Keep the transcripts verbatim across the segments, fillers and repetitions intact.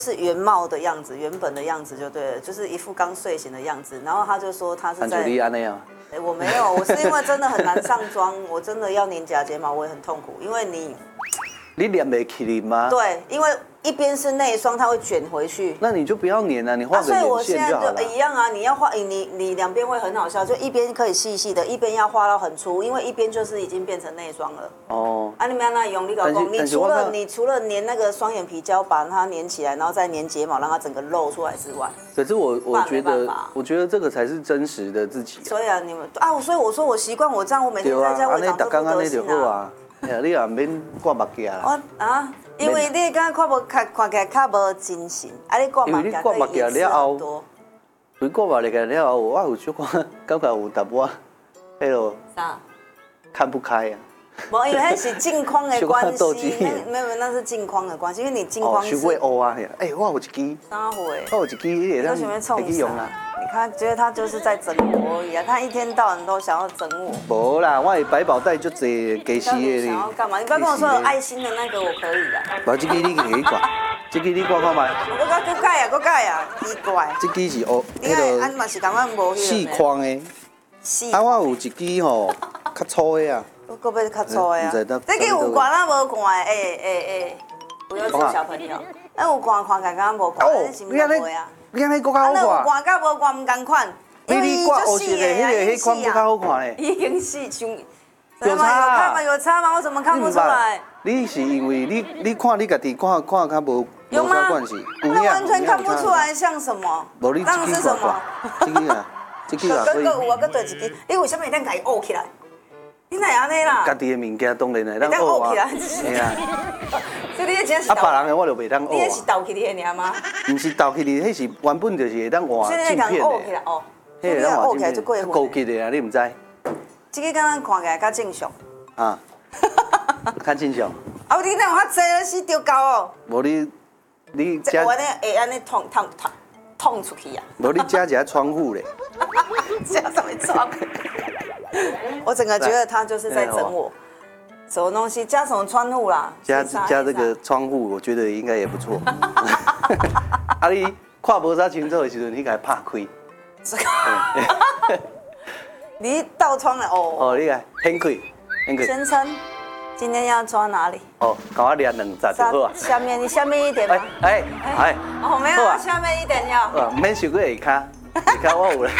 是原貌的样子，原本的样子就对了，就是一副刚睡醒的样子。然后他就说他是在。 你安那样。 哎，我没有，我是因为真的很难上妆，我真的要粘假睫毛，我也很痛苦，因为你。 你粘不起来吗？ 对，因为一边是内双，它会卷回去。 那你就不要粘了，你画个眼线就好了。 所以我现在就一样啊，你要画，你你两边会很好笑，就一边可以细细的，一边要画到很粗，因为一边就是已经变成内双了。哦。啊，你们要那用力搞工，你除了你除了粘那个双眼皮胶把它粘起来，然后再粘睫毛，让它整个露出来之外， 可是我我觉得，我觉得这个才是真实的自己。 所以啊，你们啊，所以我说我习惯我这样，我每天在家我长这副德性啊。 哎呀，你也免挂目镜啦。 我啊。因为你刚看无看看起来较无精神，啊！你挂目镜可以掩饰很多。 你挂目镜了后，我有小可感觉有淡薄，迄落啥看不开啊。 无，因为那是镜框的关系，那没有那是镜框的关系，因为你镜框是。 哦，会乌啊！哎，我有一支。 啥会？ 我有一支，你都想要冲啥？你看，觉得他就是在整我而已啊！他一天到晚都想要整我。 无啦，我的百宝袋就这假死的。 你想要干嘛？你不要跟我说有爱心的那个，我可以啦。 无，这支你可以挂，这支你挂看卖。 我搁搁改啊，搁改啊，奇怪。 这支是哦， 迄个。安嘛是感觉无迄个。 细框的。细。啊，我有一支吼，较粗的啊。 我搁要较粗的啊。这个有管啊无管的，哎哎哎，不要做小朋友。那有管看看敢无管，你是唔会啊？ 你安尼更较好看。 啊，有挂甲无挂唔同款。 你你挂黑色的，迄个迄款更较好看嘞。 已经是像。 有差吗？有差吗？我怎么看不出来？ 你是因为你你看你家己看看较无无啥关系。 那完全看不出来像什么。 无你这支什么？这支啊，这支啊。 搁搁有啊，搁对一支。你为什么会当家己沤起来？你哪会安尼啦？ 家己的物件当然会当沤起来。 是啊。 所以你真是。 啊，别人的我就袂当沤。 你迄是倒起你的尔吗？ 唔是倒起你，迄是原本就是会当换镜片的。 沤起来哦。 迄个当换镜片。高级的啊，你唔知？ 这个敢若看起来较正常。 啊。较正常。 啊，你哪有遐济死丢高哦？ 无你你这我呢会安尼捅捅捅捅出去啊？ 无你加一下窗户嘞。 加什么窗？我整个觉得他就是在整我。什么东西？加什么窗户啦？ 加加这个窗户，我觉得应该也不错。啊，你看无啥清楚的时候，你该拍开。 这个。你倒窗了哦。 哦，你来掀开，掀开。 先生，今天要抓哪里？ 哦，给我量两十就好啊。 下面，你下面一点吗？ 哎哎。 哦，没有，下面一点要。 哦，免收过下骹，下骹我有了。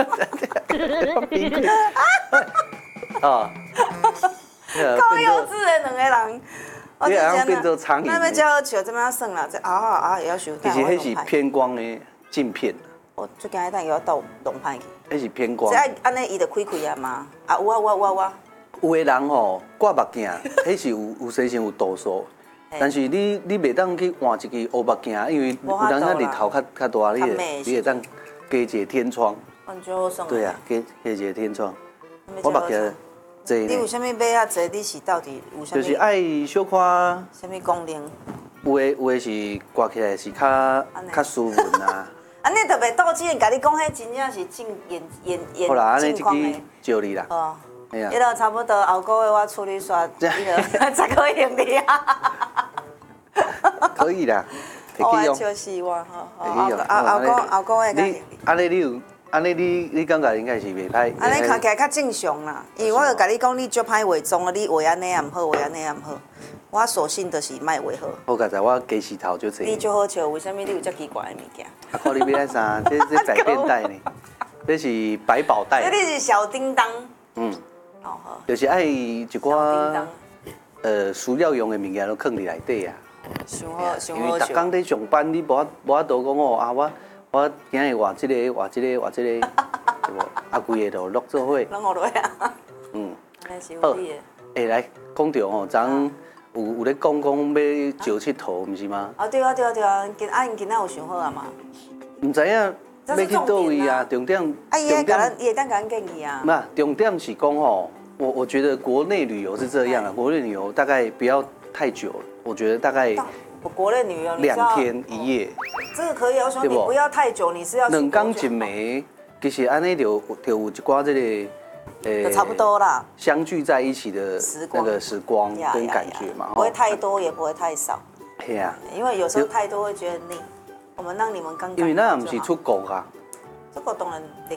哦。 够幼稚的两个人。 你好像变做苍蝇。 那边叫球这边要算了，这啊啊也要收。 其实迄是偏光的镜片。 我最近迄单又要倒动派去。 迄是偏光。 这爱安尼伊就开开啊嘛。啊有啊有啊有啊有啊。 有的人吼挂目镜，迄是有有生成有度数，但是你你袂当去换一支黑目镜，因为有人他日头较较大，你会你会当加一个天窗。对啊，加加一个天窗。我目镜济呢。 你为什么买遐济？你是到底有啥？ 就是爱小看。 什么功能？ 有的有的是挂起来是较较斯文啊。 安尼特别斗志，甲你讲，迄真正是镜眼眼眼镜框的。 招你啦。 哦。迄个差不多后个月我处理刷，迄个十个行李啊。 可以啦， 我爱笑死我，吼，后后个后个月你安尼你有，安尼你你感觉应该是袂歹。 安尼看起来较正常啦，因为我就甲你讲，你足歹化妆啊，你画安尼也毋好，画安尼也毋好。我索性就是卖画好。 我刚才我假石头就这。 你足好笑，为什么你有遮奇怪的物件？ 啊，看你买啥？这这百变袋呢？这是百宝袋。 这你是小叮当。嗯。 就是爱一寡呃需要用的物件都放伫内底啊。 想好，想好。 因为逐工在上班，你无法无法度讲哦啊我我今日画这个画这个画这个，对无？啊规个都录做伙。 拢好落啊。 嗯。好。哎，来讲到吼，昨有有咧讲讲要招佚佗，毋是吗？ 啊对啊对啊对啊，今啊因今仔有想好啊嘛。 毋知影。要去倒位啊？重点， 啊，伊会甲咱，伊会当甲咱建议啊。 那重点是讲吼，我我觉得国内旅游是这样啊，国内旅游大概不要太久，我觉得大概。 我国内旅游两天一夜。 这个可以，我说你不要太久，你是要。 两天一暝，其实安尼就就有一寡这个， 呃，差不多啦。 相聚在一起的那个时光跟感觉嘛， 不会太多，也不会太少。 啊。 因为有时候太多会觉得腻，我们让你们刚刚。 因为那不是出国啊。 这个当然得